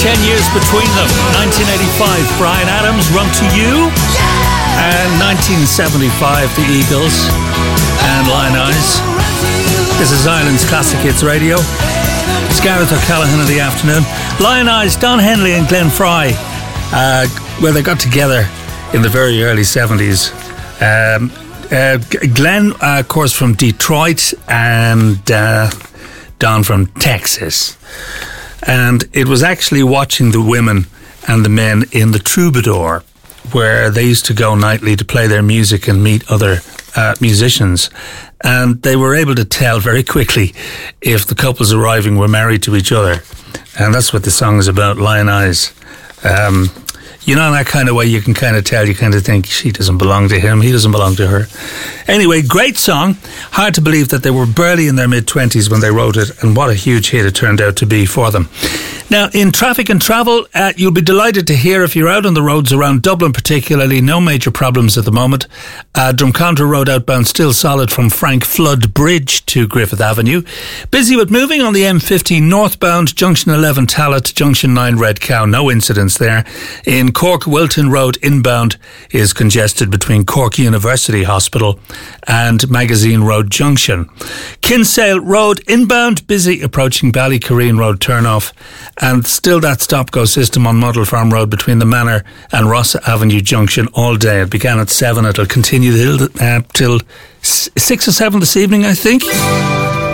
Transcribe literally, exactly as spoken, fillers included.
ten years between them. nineteen eighty-five, Bryan Adams, Run to You. And nineteen seventy-five, The Eagles and Lion Eyes. This is Ireland's Classic Hits Radio. It's Gareth O'Callaghan in the afternoon. Lion Eyes, Don Henley and Glenn Fry, uh, where they got together in the very early seventies. Um, uh, Glenn, uh, of course, from Detroit, and uh, Don from Texas. And it was actually watching the women and the men in the Troubadour, where they used to go nightly to play their music and meet other uh, musicians. And they were able to tell very quickly if the couples arriving were married to each other. And that's what the song is about, Lion Eyes. Um, you know, in that kind of way, you can kind of tell, you kind of think, she doesn't belong to him, he doesn't belong to her. Anyway, great song. Hard to believe that they were barely in their mid-twenties when they wrote it, and what a huge hit it turned out to be for them. Now, in traffic and travel, uh, you'll be delighted to hear, if you're out on the roads around Dublin particularly, no major problems at the moment. Uh, Drumcondra Road outbound still solid from Frank Flood Bridge to Griffith Avenue. Busy with moving on the M fifteen northbound, Junction eleven Tallaght to Junction nine Red Cow. No incidents there. In Cork, Wilton Road inbound is congested between Cork University Hospital and Magazine Road Junction. Kinsale Road inbound, busy approaching Ballycareen Road turnoff. And still that stop-go system on Model Farm Road between the Manor and Ross Avenue Junction all day. It began at seven. It'll continue till, uh, till six or seven this evening, I think.